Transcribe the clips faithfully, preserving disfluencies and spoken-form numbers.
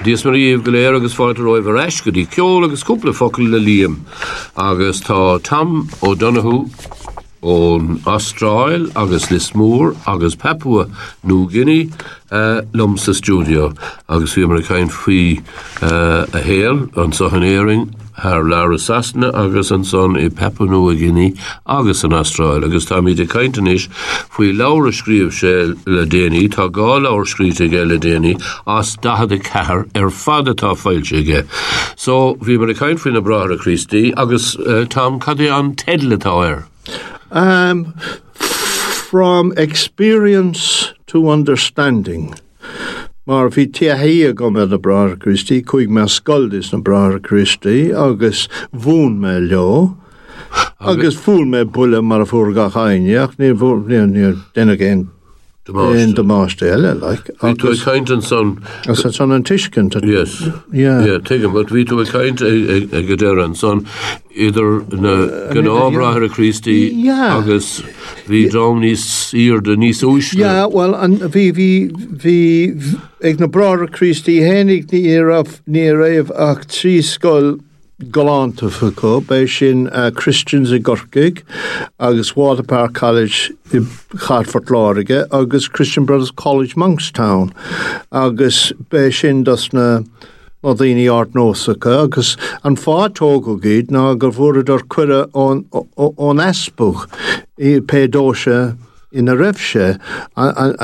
Dies mar íomh go léir agus fáilte roimh ar eis go dtí ceol agus cúpla focail le líam agus tá Tom O'Donoghue ón Astráil agus Lismór agus Papua New Guinea uh, lum sa stúdio agus bhí mar cain faoi uh, a héal an Sochan Éiring haar Lara Sassna agus an son i Papua New Guinea agus an Astráil agus tá míad a caintanis faoi leabhar scríomh sé le déanaí tá gá leabhar scríte ige le déanaí as dahad a cehar ar fad atá fáilte ige. So bhí mar a cain faoin na Bráthra Christi agus uh, Tom cad é an tedlatá air? Um, from experience to understanding. Mar bhí tíochaí go me na Bráthra Christi, chuig me scoildis na Bráthra Christi, agus bhún me leo, agus fúil me buile mar a fúr ga chaine, ach ní dena géin in de máiste eile, like. Bhí tú a caint an son... As a son an tuiscint. Yes. Yeah. Yeah, take him, but bhí tú a caint a gadéir an son idir na gná Bráthra Christi agus bhí dám níos ír de níos úsne. Yeah, well, and bhí bhí bhí ag na Bráthra Christi hénig ní raibh ní raibh ach trí scoil galanta fuco, bei sin uh, Christians i Gorkig, agus Waterpark College i Chartfort Lárige, agus Christian Brothers College Monkstown, agus bei sin das na Modini Art Nósacha, agus an fá tógu gyd na gur fwrdd o'r cwyrra o'n esbwch i pedóse in a refse an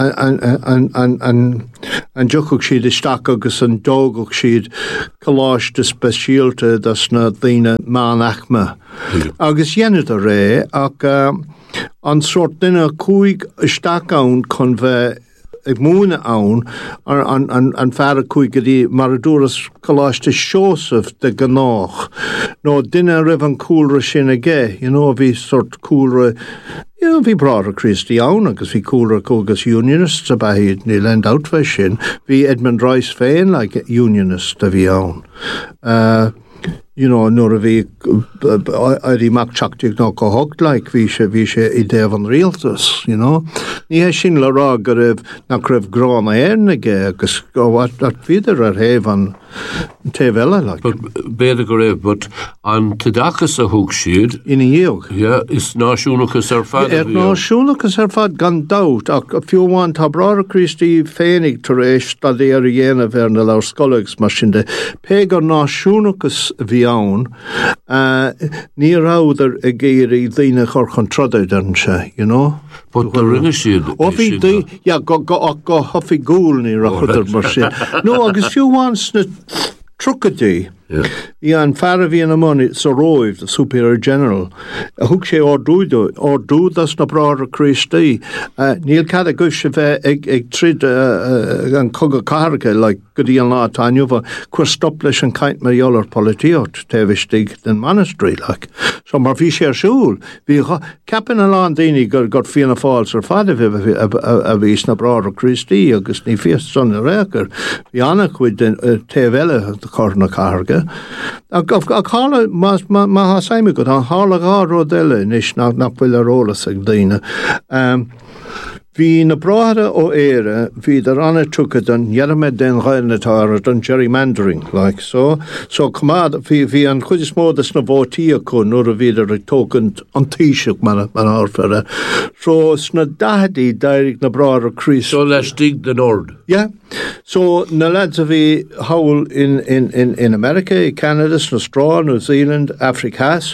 an jukuk siad isteach agus an dóguk siad collage de specialte das na dhína man achma agus dhéanad a ré ach an sort dina cúig isteach ann chun bheith ag múna ann an an an fear cúig gotí mar a dúras collage de Joseph de Ganách nó dina ribh an cúlra sin aige, you know, bhí sort cúlra. You know, bhí Bráthra Christi ann agus bhí cúlra cógus unionists a bheith ní lend outfeh sin. Bhí Edmund Rice féin like unionist a bhí ann. Uh, you know, nuair a bhí airí mac teachtaigh ná go hocht like bhí sé bhí sé i déobh an rialtas, you know. Ní hé sin le rá go raibh nach raibh grána airnaige agus go at viidir ar héh an taobh eile like. Béidir go raibh, but an tadachas a thug siad ina dhéog. Yeah, is náisiúnachas ar fad. Er náisiúnachas ar fad gan dát ach a fiúháin tá Bráthra Christi féinnig tar éis da é ar dhéanamh ar na leabhar scoileags mar sin de pégur náisiúnachas bhí ann uh, ní ráidir a géirí dhína chur chun trodaid an se, you know. But the rinne siad. O bhí dí, ja, go go go hoffi gúil ní rachadar mar sin. No, agus fiúháin sna trucadí. Bhí an fear bhí an amón sa roimh, the Superior General. A thug sé ordúide, ordúdas na Bráthra Christi. Uh, níl cad a gubh se bheith ag, ag trid uh, uh, an cogad carga, like gotí an lá tainniuha, chuir stop leis an caint mar eolar polítíocht, tevistig den monastery, like. So mar bhí sé ar siúil. Bhí ceapan an lá daoine gur gur fianna fáils ar fada bhí a bhís na Bráthra Christi agus ní fios son a réachar. Bhí annach chuid taobh eile chur na carga. Ag hála má ha saimi go an hála gá rodile níos nach nach bhfuil a rólas ag daoine. Bhí na Bráthra ó éire bhí ar anna tucad an dhearmid den ghailnatára an gerrymandering, like so. So cumad bhí bhí an chuid is módas na bhótaí acu nuair a bhíidir ag tógant an tíiseach man an áfara. So sna dahadaí d'éirigh na Bráthra Christi. So leis dig den ord. Yeah. So na lads a bhí hawl in, in, in, in America, Canada, Australia, New Zealand, Africas.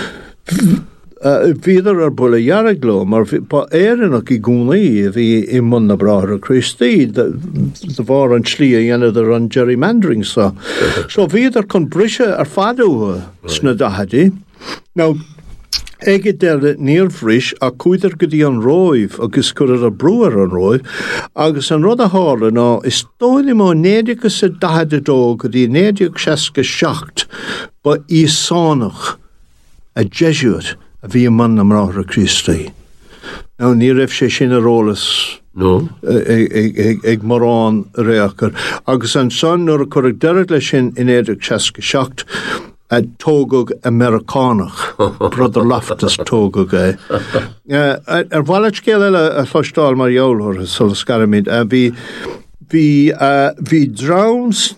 Bhíidir ar bula dhearaglo, mar ba éireannach i gúnaí bhí i mun na Bráthra Christi, de bhar an slí a dhéanaidir an gerrymandering sa. So bhíidir chun brise ar fadúha sna dahadaí. Now, Ege der níor fris a cuidir go dtí an roimh agus cuidir a breúar an roimh agus an rud a hála ná is tóinnim ó néideachas a dahad dó go dtí néideach seasca seacht ba ísánach a Jesuit a bhí man na Bráthra Christi. Now ní raibh sé sin a rólas no ag marrán réachar agus an son nuair a chuir deireg lei sin in éideach seasca seacht a tógug Americánach, Brother Loftus tógug é. Ar bhaileid céal eile a chlustáil mar eolthir solas scaramid a bhí bhí bhí drowns na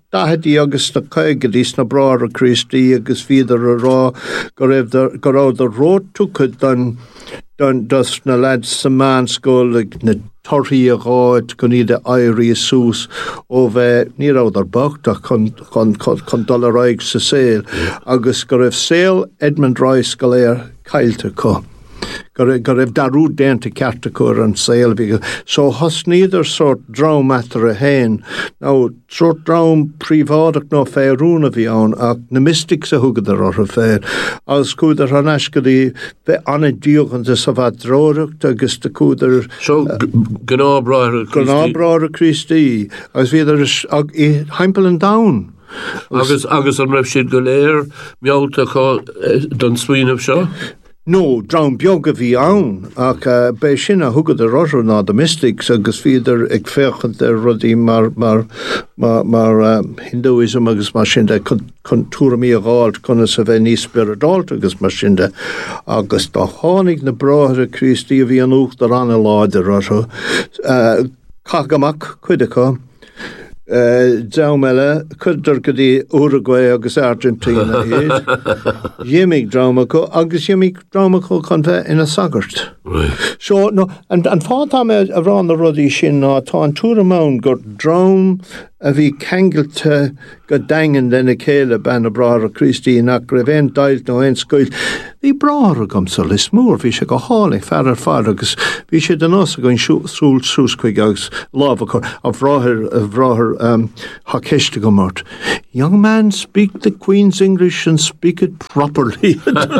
dahadí agus na caigedís na brára Christí agus fiadar a rá go raibh go raibh the road to chud don don dus na lads sa manscoil ag na torthaí a gáid go ní de éirí sús ó bheith ní rád ar bachta chun chun chun dul a raig sa saoil agus go raibh saoil Edmund Rice go léir caiilte có. Go raibh darú déanta cearta chur an saoil bhí. So has níidir sort drám atar a hain. Now, sort drám príomhádach nó féirúna bhí ann ach na mystics a thugadar ar a féir. Agus cúdar an eiscadaí bheith anna díochanta sa bheith dróireacht agus de cúdar... So, gnábráthar Christí. Gnábráthar Christí. Agus bhíidir i heimpel an down. Agus agus an raibh siad go léir meolta don swinmh seo? No, drám beag a bhí ann, ach uh, bé sin a thugad a roiú ná the mystics agus fiidir ag féchant ar rudí mar, mar, mar, mar um, Hinduism agus mar sin de chun túramí a gáil chuna sa bheith níos spiridált agus mar sin de agus tá tháinig na bráthar a Christí a bhí an ucht ar anna láidir roiú. Uh, Cagamach chuideá. Uh, Daumele, chuidir go dtí Uruguay agus Argentina héad. Dhéimigh drámacha agus dhéimigh drámacha chun bheith ina sagart. Right. So, no, and, and fátá me a bhrán na rudí sin ná tá an túramán gur drám a bhí cengailte go daingan lena céile ben a bráthar Christí nach raibh éon dailt nó éon scoil. Bhí bráthar agam sa Lismór, bhí sé go hála fear ar fear agus bhí sé den os a goin súl sús chuig agus lábha chur a bhráthar a bhráthar um, haceiste go mát. Young man, speak the Queen's English and speak it properly.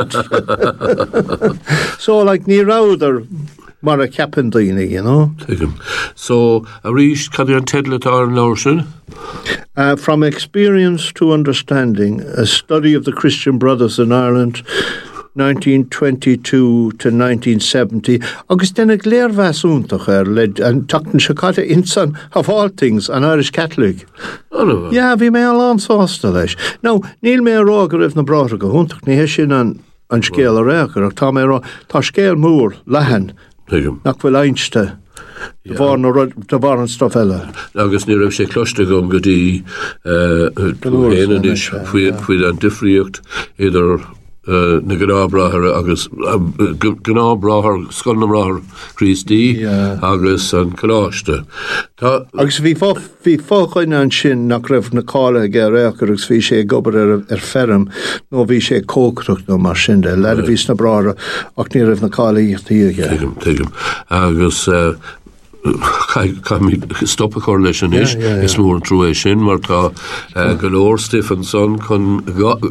So, like, ní ráudar mar a ceapan daoine, you know. So, a ríis cad an tedlatá an leabhar sin? Uh, from experience to understanding, a study of the Christian brothers in Ireland, nineteen twenty-two to nineteen seventy. Agus den ag léir bheasúntach ar led an tuchtan sicáte insan of all things an Irish Catholic. Oh, no. Yeah, bhí mé an sásta leis. Now, níl mé rá go raibh na bráthar go huntach ní hé sin an an scéal a réachar ach tá mé rá tá scéal mór lehan nach bhfuil einste. De bhar an stof eile. Agus ní raibh sé cloiste gom go dtí héanaan is faoi an difríocht idir na gnábráthar agus gnábráthar scolnamráthar Christí agus an choláiste. Agus bhí fáchaine an sin nach raibh na cála ag réachar agus bhí sé gobar ar ferm nó bhí sé cócrocht nó mar sin de le bhís na brára ach ní raibh na cála íochtaí aige. Tuigim, tuigim. Agus Can stop a correlation is is mór an trú é sin mar tá go leor Stephenson chun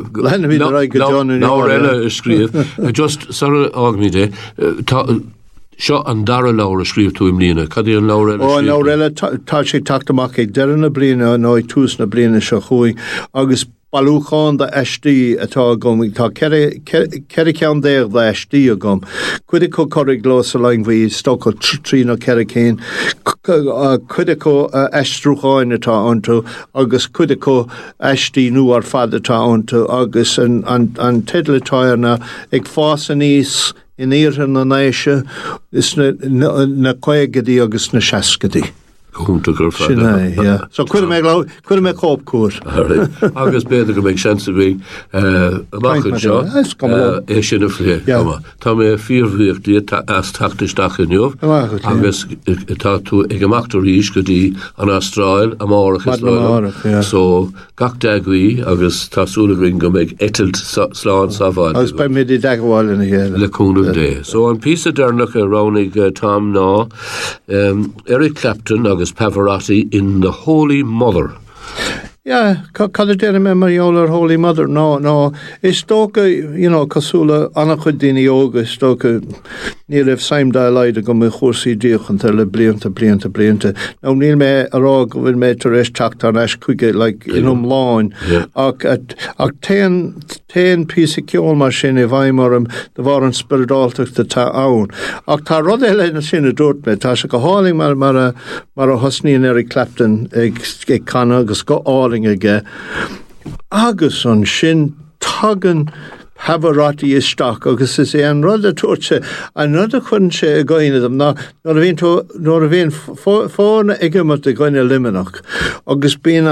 ná eile is scríomh just sara ágní dé seo an dara leabhar a scríomh tú im líana cad é an leabhar eile? Ó an leabhar eile tá sé tactamach ag deireadh na bliana nó ag tús na bliana seo chuaigh agus balúcháin de eistí atá gom tá ceir ceann déag de eistí a gom. Cuidir có choirigh glós a lein bhí stocha trí nó ceir céin cuidir có eistrúcháin atá antu agus cuidir có eistí nu ar fad atá antu agus an tedlatáirna ag fása níos in éan na néise is na coigedaí agus na seascadaí. Chunta gur fad. Sinné, yeah. So cuidir mé cuidir mé cópcúr. Agus béidir go méid seansa bhí amachchan seo é sin a phlé. Tá mé fíormhíochtaí as tachtasteach inniuh agus tá tú ag amachtar ríis go dtí an Astráil amárachas leile. So gach deaghaí agus tásúla ring go méid etalt sláán sa bhain. Agus bei mé dí deagháil ina chéile. Le cúnamh dé. So an písa dearnach a ránig Tom ná Eric Clapton agus Pavarotti in The Holy Mother. Yeah, cad déir mé mar Holy Mother, no, no. Is tóca, you know, cosúla annach chud daoine óga, is tóca ní raibh saimdá leide go mé chósaí díochanta le blianta, blianta, blianta. Now, níl mé ará go bhfuil mé tar éis teachtar eis chuige, like, in umláin. Ach, ach téan, téan písa ceol mar sin i bhaimmarm de bhar an spiridálteach de tá ann. Ach, tá rud eile na sin a dúirt mé, tá se go háling mar mar a mar a hosníon Eric Clapton ag canna agus go áling aige. Agus an sin tagan Pavarotti isteach agus is é an rud a tuairte an rud a chun sé a gcoine am ná nó a bhíon nó a bhíon fána ige mar a gcoine limanach agus bíon an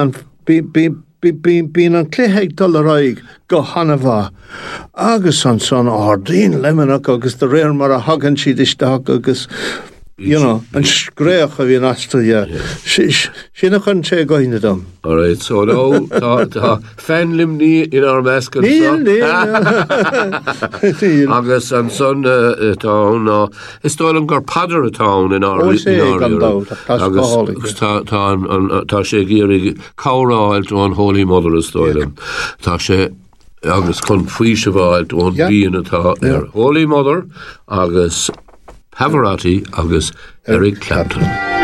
Bín an cléhéig dollarráig go hanamha agus an son ardín lemanach agus de réir mar a hagan siad isteach agus you know, an scréach a bhíon astraide. Sinna chun sé gáine dom. All right, so now, tá fanlim ní in our mascot. Níl, níl. Agus an son tá, is stáil an gur padar a tán in our... Ó sé gan dá, agus tá sé géirig cáráil to an Holy Mother is stáil. Tá sé agus chun fuise bháil to an bíon atá ar Holy Mother agus Pavarotti agus Eric Clapton.